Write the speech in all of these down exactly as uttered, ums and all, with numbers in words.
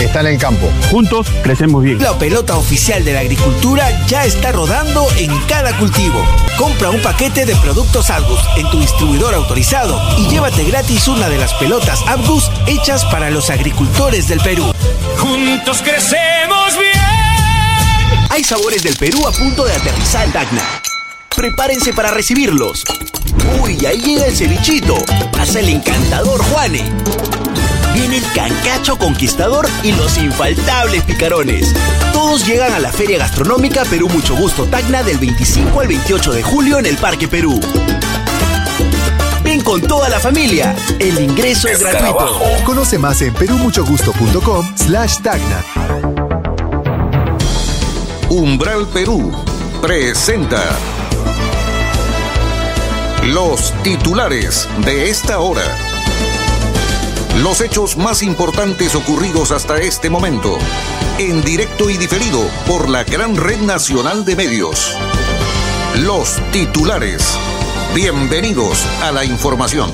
está en el campo. Juntos crecemos bien. La pelota oficial de la agricultura ya está rodando en cada cultivo. Compra un paquete de productos Argus en tu distribuidor autorizado y llévate gratis una de las pelotas Argus hechas para los agricultores del Perú. Juntos crecemos bien. Hay sabores del Perú a punto de aterrizar en Tacna. Prepárense para recibirlos. Uy, ahí llega el cevichito. Pasa el encantador Juane. Viene el cancacho conquistador y los infaltables picarones. Todos llegan a la Feria Gastronómica Perú Mucho Gusto Tacna del veinticinco al veintiocho de julio en el Parque Perú. Ven con toda la familia. El ingreso es gratuito. Conoce más en perumuchogusto.com slash Tacna. Umbral Perú presenta los titulares de esta hora. Los hechos más importantes ocurridos hasta este momento, en directo y diferido por la gran red nacional de medios. Los titulares. Bienvenidos a la información.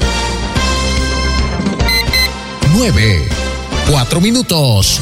nueve, cuatro minutos.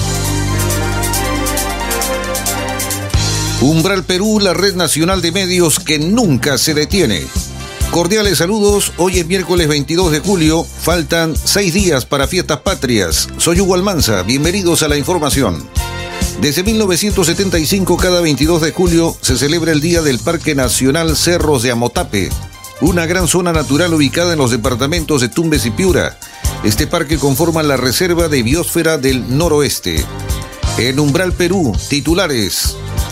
Umbral Perú, la red nacional de medios que nunca se detiene. Cordiales saludos, hoy es miércoles veintidós de julio, faltan seis días para fiestas patrias. Soy Hugo Almanza, bienvenidos a la información. Desde mil novecientos setenta y cinco, cada veintidós de julio, se celebra el Día del Parque Nacional Cerros de Amotape, una gran zona natural ubicada en los departamentos de Tumbes y Piura. Este parque conforma la Reserva de Biosfera del Noroeste. En Umbral Perú, titulares.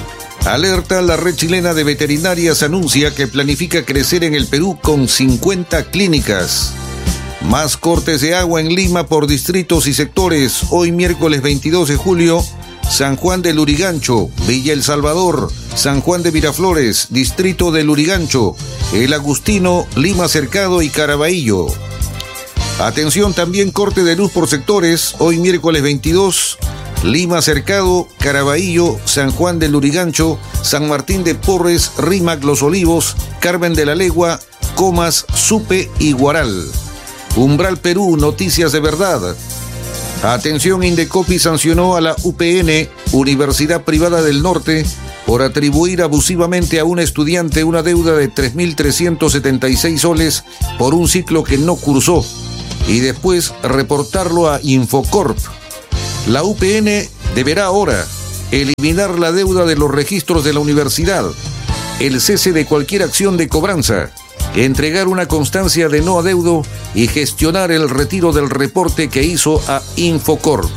Alerta, la red chilena de veterinarias anuncia que planifica crecer en el Perú con cincuenta clínicas. Más cortes de agua en Lima por distritos y sectores. Hoy miércoles veintidós de julio, San Juan de Lurigancho, Villa El Salvador, San Juan de Miraflores, distrito de Lurigancho, El Agustino, Lima Cercado y Caraballo. Atención, también corte de luz por sectores. Hoy miércoles veintidós, Lima Cercado, Caraballo, San Juan de Lurigancho, San Martín de Porres, Rímac Los Olivos, Carmen de la Legua, Comas, Supe y Guaral. Umbral Perú, noticias de verdad. Atención, Indecopi sancionó a la U P N, Universidad Privada del Norte, por atribuir abusivamente a un estudiante una deuda de tres mil trescientos setenta y seis soles por un ciclo que no cursó y después reportarlo a Infocorp. La U P N deberá ahora eliminar la deuda de los registros de la universidad, el cese de cualquier acción de cobranza, entregar una constancia de no adeudo y gestionar el retiro del reporte que hizo a Infocorp.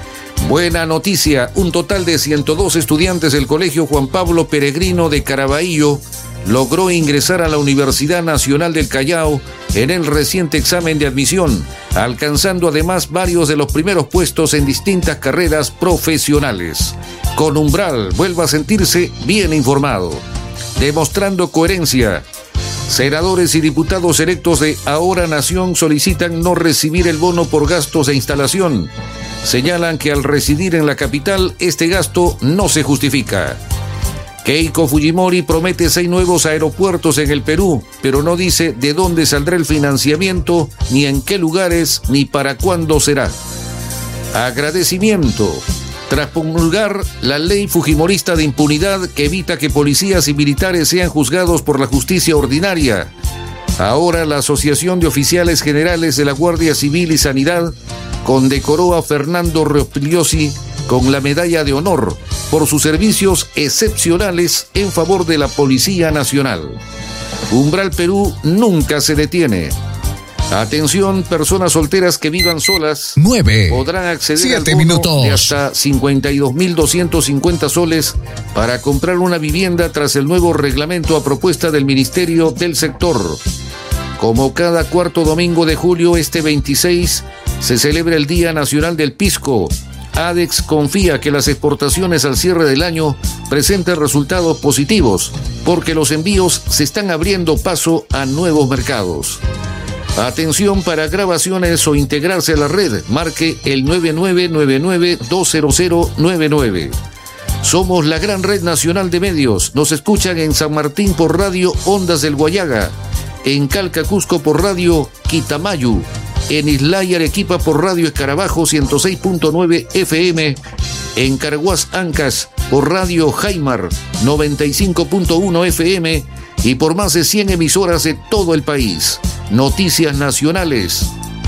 Buena noticia, un total de ciento dos estudiantes del Colegio Juan Pablo Peregrino de Caraballo logró ingresar a la Universidad Nacional del Callao en el reciente examen de admisión, alcanzando además varios de los primeros puestos en distintas carreras profesionales. Con Umbral, vuelva a sentirse bien informado. Demostrando coherencia, senadores y diputados electos de Ahora Nación solicitan no recibir el bono por gastos de instalación. Señalan que al residir en la capital, este gasto no se justifica. Keiko Fujimori promete seis nuevos aeropuertos en el Perú, pero no dice de dónde saldrá el financiamiento, ni en qué lugares, ni para cuándo será. Agradecimiento. Tras promulgar la ley fujimorista de impunidad que evita que policías y militares sean juzgados por la justicia ordinaria, ahora la Asociación de Oficiales Generales de la Guardia Civil y Sanidad condecoró a Fernando Rospigliosi con la Medalla de Honor por sus servicios excepcionales en favor de la Policía Nacional. Umbral Perú nunca se detiene. Atención, personas solteras que vivan solas nueve, podrán acceder siete al bono minutos. de hasta cincuenta y dos mil doscientos cincuenta soles para comprar una vivienda tras el nuevo reglamento a propuesta del Ministerio del Sector. Como cada cuarto domingo de julio, este veintiséis se celebra el Día Nacional del Pisco. ADEX confía que las exportaciones al cierre del año presenten resultados positivos, porque los envíos se están abriendo paso a nuevos mercados. Atención, para grabaciones o integrarse a la red, marque el nueve nueve nueve nueve dos cero cero nueve nueve. Somos la gran red nacional de medios. Nos escuchan en San Martín por radio Ondas del Guayaga, en Calca, Cusco por radio Quitamayu, en Islay y Arequipa por Radio Escarabajo ciento seis punto nueve F M, en Caraguas, Ancas por Radio Jaimar noventa y cinco punto uno F M y por más de cien emisoras de todo el país. Noticias nacionales.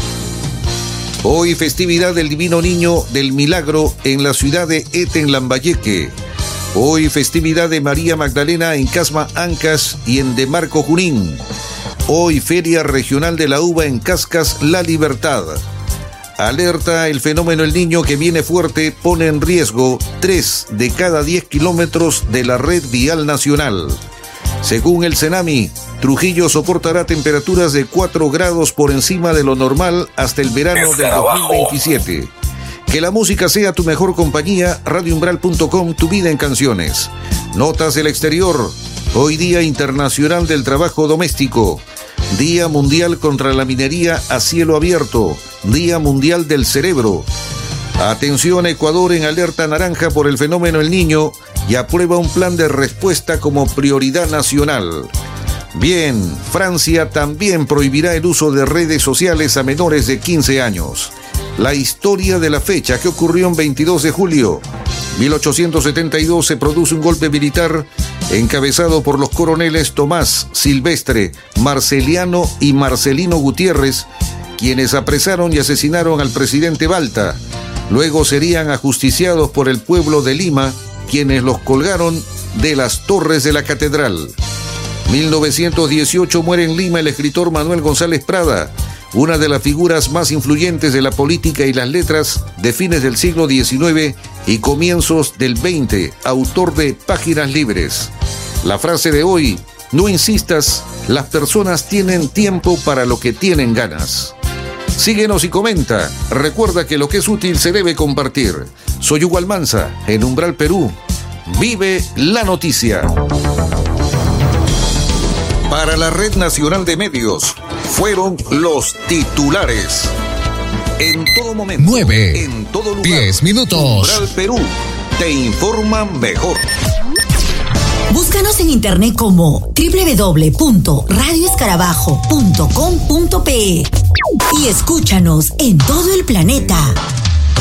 Hoy festividad del Divino Niño del Milagro en la ciudad de Eten, Lambayeque. Hoy festividad de María Magdalena en Casma, Ancas y en Demarco, Junín. Hoy Feria Regional de la Uva en Cascas, La Libertad. Alerta el fenómeno El Niño que viene fuerte, pone en riesgo tres de cada diez kilómetros de la red vial nacional. Según el Cenami, Trujillo soportará temperaturas de cuatro grados por encima de lo normal hasta el verano del dos mil veintisiete. Que la música sea tu mejor compañía, radio umbral punto com, tu vida en canciones. Notas del exterior. Hoy Día Internacional del Trabajo Doméstico. Día Mundial contra la Minería a Cielo Abierto. Día Mundial del Cerebro. Atención, Ecuador en alerta naranja por el fenómeno El Niño y aprueba un plan de respuesta como prioridad nacional. Bien, Francia también prohibirá el uso de redes sociales a menores de quince años. La historia de la fecha que ocurrió en veintidós de julio. mil ochocientos setenta y dos se produce un golpe militar encabezado por los coroneles Tomás, Silvestre, Marceliano y Marcelino Gutiérrez, quienes apresaron y asesinaron al presidente Balta. Luego serían ajusticiados por el pueblo de Lima, quienes los colgaron de las torres de la catedral. mil novecientos dieciocho muere en Lima el escritor Manuel González Prada, una de las figuras más influyentes de la política y las letras de fines del siglo diecinueve y comienzos del veinte, autor de Páginas Libres. La frase de hoy: no insistas, las personas tienen tiempo para lo que tienen ganas. Síguenos y comenta. Recuerda que lo que es útil se debe compartir. Soy Hugo Almanza, en Umbral Perú. Vive la noticia. Para la Red Nacional de Medios, fueron los titulares. En todo momento, nueve, en todo lugar, diez minutos. Umbral Perú, te informan mejor. Búscanos en internet como doble u doble u doble u punto radio escarabajo punto com punto pe y escúchanos en todo el planeta.